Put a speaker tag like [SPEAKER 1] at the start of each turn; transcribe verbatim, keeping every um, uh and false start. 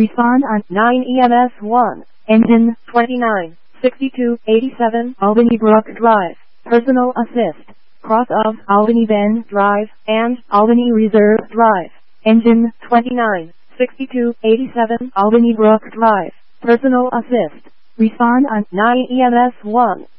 [SPEAKER 1] Respond on nine E M S one. Engine twenty-nine sixty-two eighty-seven Albany Brook Drive. Personal assist. Cross of Albany Bend Drive and Albany Reserve Drive. Engine twenty-nine sixty-two eighty-seven Albany Brook Drive. Personal assist. Respond on nine E M S one.